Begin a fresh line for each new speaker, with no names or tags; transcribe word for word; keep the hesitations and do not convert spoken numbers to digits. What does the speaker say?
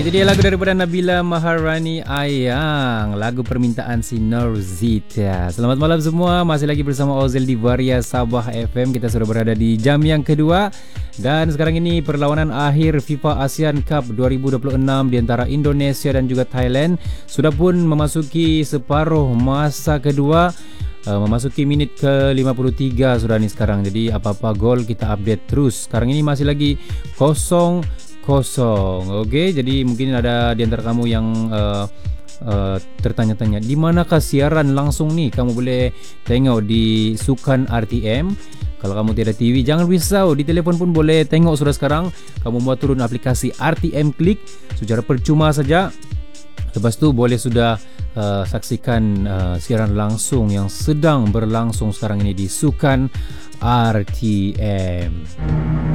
Itu dia lagu daripada Nabila Maharani Ayang, lagu permintaan si Norzita. Selamat malam semua, masih lagi bersama Ozel di Varia Sabah F M. Kita sudah berada di jam yang kedua. Dan sekarang ini perlawanan akhir FIFA ASEAN Cup dua ribu dua puluh enam di antara Indonesia dan juga Thailand sudah pun memasuki separuh masa kedua. Uh, memasuki minit ke lima puluh tiga sudah ni sekarang. Jadi apa-apa gol kita update terus. Sekarang ini masih lagi kosong kosong. Okey, jadi mungkin ada di antara kamu yang uh, uh, tertanya-tanya, di manakah siaran langsung ni? Kamu boleh tengok di Sukan R T M. Kalau kamu tiada T V, jangan risau, di telefon pun boleh tengok sudah sekarang. Kamu mau turun aplikasi R T M Click secara percuma saja. Lepas tu boleh sudah uh, saksikan uh, siaran langsung yang sedang berlangsung sekarang ini di Sukan R T M.